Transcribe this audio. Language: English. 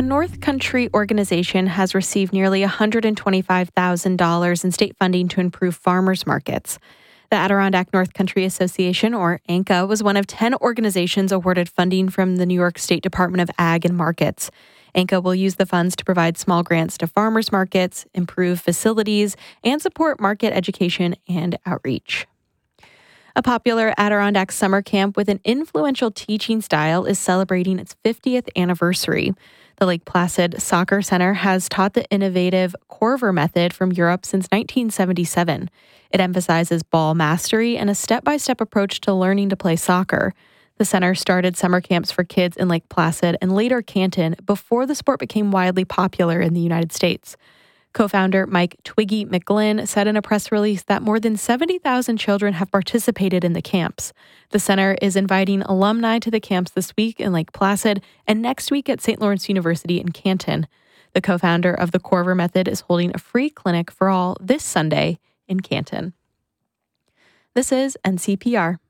North Country organization has received nearly $125,000 in state funding to improve farmers markets. The Adirondack North Country Association, or ANCA, was one of 10 organizations awarded funding from the New York State Department of Ag and Markets. ANCA will use the funds to provide small grants to farmers markets, improve facilities, and support market education and outreach. A popular Adirondack summer camp with an influential teaching style is celebrating its 50th anniversary. The Lake Placid Soccer Center has taught the innovative Corver method from Europe since 1977. It emphasizes ball mastery and a step-by-step approach to learning to play soccer. The center started summer camps for kids in Lake Placid and later Canton before the sport became widely popular in the United States. Co-founder Mike Twiggy McGlynn said in a press release that more than 70,000 children have participated in the camps. The center is inviting alumni to the camps this week in Lake Placid and next week at St. Lawrence University in Canton. The co-founder of the Corver method is holding a free clinic for all this Sunday in Canton. This is NCPR.